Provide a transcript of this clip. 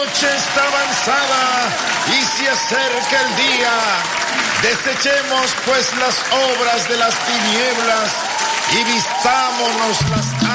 noche está avanzada y se acerca el día. Desechemos pues las obras de las tinieblas y vistámonos las